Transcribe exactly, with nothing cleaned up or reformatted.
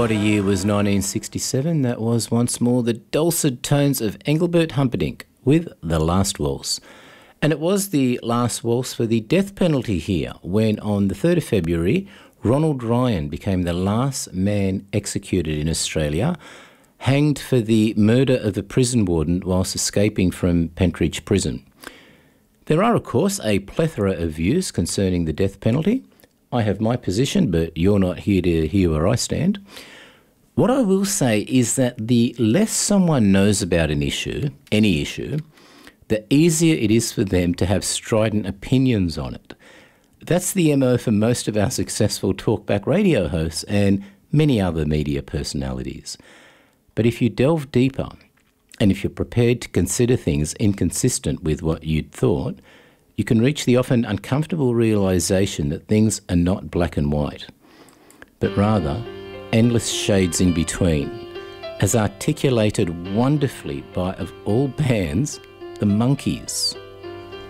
what a year was nineteen sixty-seven. That was once more the dulcet tones of Engelbert Humperdinck with The Last Waltz. And it was the last waltz for the death penalty here, when on the third of February, Ronald Ryan became the last man executed in Australia, hanged for the murder of a prison warden whilst escaping from Pentridge Prison. There are, of course, a plethora of views concerning the death penalty. I have my position, but you're not here to hear where I stand. What I will say is that the less someone knows about an issue, any issue, the easier it is for them to have strident opinions on it. That's the M O for most of our successful talkback radio hosts and many other media personalities. But if you delve deeper, and if you're prepared to consider things inconsistent with what you'd thought, you can reach the often uncomfortable realisation that things are not black and white, but rather endless shades in between, as articulated wonderfully by, of all bands, the Monkees.